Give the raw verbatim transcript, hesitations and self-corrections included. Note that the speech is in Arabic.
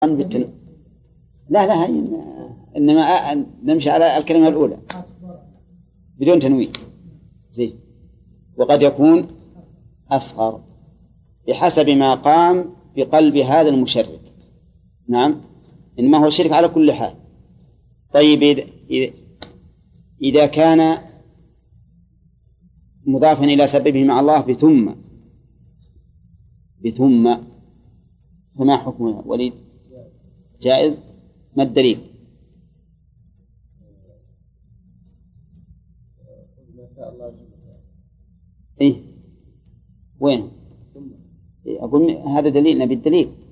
بالتن... لا لا هي إنما نمشي على الكلمة الأولى بدون تنوين زين. وقد يكون أصغر بحسب ما قام بقلب هذا المشرك. نعم، إنما هو شرك على كل حال. طيب إذا إذا كان مضافا إلى سببه مع الله بثم بثم فما حكمها وليد؟ جائز. ما الدليل؟ إيه وين؟ إيه أقول هذا دليل، نبي الدليل.